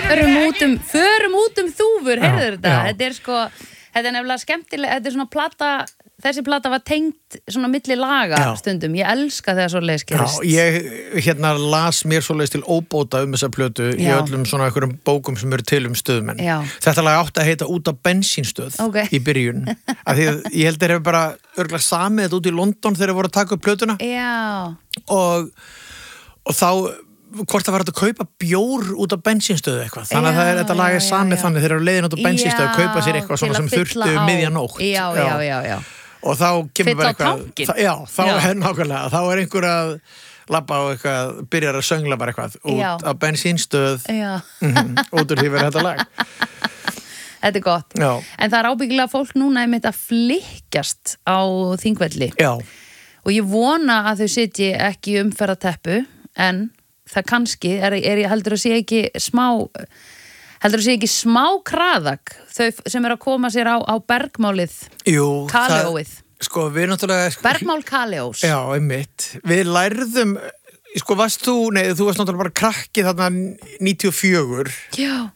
Förum út þúfur, heyrðu þetta. Þetta er nefnilega skemmtilega, þetta er svona plata, þessi plata var tengd svona milli laga stundum. Ég elska þegar svoleiðis gerist. Já, ég las mér svoleiðis til óbóta þessa plötu í öllum svona einhverjum bókum sem eru til stöðmenn. Þetta lag átti að heita Út af bensínstöð í byrjun. Af því að ég held þeir hefur bara örugglega samið þetta út í London þegar þeir voru að taka upp plötuna. Já. Og þá hvort það var að kaupa bjór út af bensínstöðu eitthvað, þannig að þetta lag er samið þannig þeir eru leiðin út af bensínstöðu að kaupa sér eitthvað svona sem þurftu miðjanótt já. Og þá kemur bara eitthvað þá er nákvæmlega, þá er einhver að labba á eitthvað, byrjar að söngla bara eitthvað út af bensínstöð út úr því verið þetta lag. Þetta er gott, en það er ábyggilega fólk núna einmitt að flykkjast á Þingvelli og ég vona að þau sitji ekki umferðateppu, en það kannski heldur að sé ekki smá kraðak þau sem eru að koma sér á bergmálið Kaleóið við náttúrulega bergmál Kaleós einmitt, við lærðum þú varst náttúrulega bara krakki þarna 94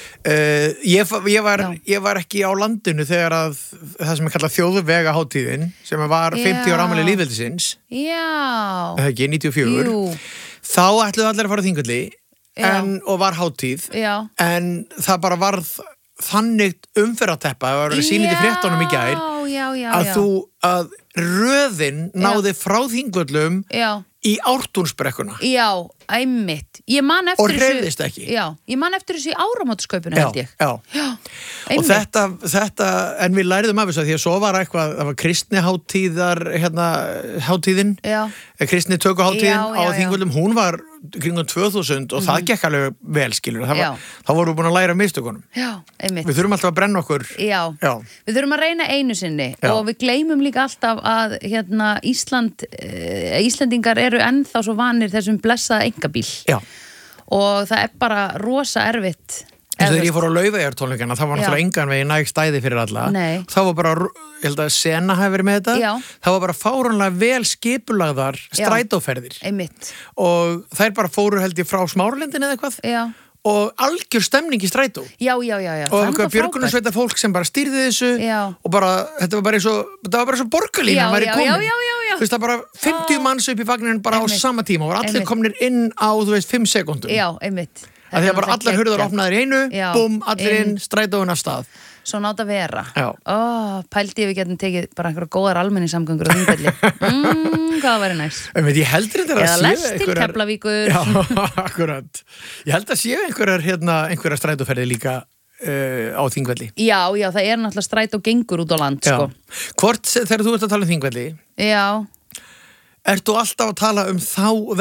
ég var ekki á landinu þegar að það sem er kallað þjóðvegahátíðin sem var 50 ára afmæli lýðveldisins ekki, 94 þá ætluðu allir að fara á Þingvelli og var hátíð en það bara varð þannig umferðateppa, það var sýnið í fréttunum í gær að röðin náði frá Þingvöllum í Ártúnsbrekkuna einmitt ég man eftir og hreyfðist ekki ég man eftir þessu í áramótasköpunum held ég og þetta en við læriðum af þessu því að svo var eitthvað það var kristnihátíðar hátíðin kristni tökuhátíðin á Þingvöllum hún var kringum 2000 og það gekk alveg vel skilur þá vorum við búin að læra mistökunum við þurfum alltaf að brenna okkur við þurfum að reyna einu sinni og við gleymum líka alltaf að Íslendingar eru ennþá svo vanir þessum blessaða einkabíl og það er bara rosa erfitt þegar ég fór á Laufeyjartónleikana það var náttúrulega engan veginn næg stæði fyrir alla það var bara, ég held að Sena hafi verið með þetta það var bara fáránlega vel skipulagðar strætóferðir og þær bara fóru held ég frá Smáralindin eða eitthvað og algjör stemning í strætó og eitthvað björgunarsveita fólk sem bara stýrði þessu og bara, þetta var bara eins og borgarlínan var í komin þú veist það bara 50 manns upp í vagninn bara á sama tíma og allir komnir inn á 5 sekúndum að því að bara allar hurðar opnaðir í einu búm, allir inn, strætóin af stað svo nátt að vera pældi við getum tekið bara einhverja góðar almenningssamgöngur á Þingvelli hvað væri næs ég heldur þetta eða lest til Keflavíkur akkurat ég held að séu einhverjar strætóferði líka á Þingvelli já, það er náttúrulega strætó gengur út á land hvort þegar þú ert að tala um Þingvelli ertu alltaf að tala um þá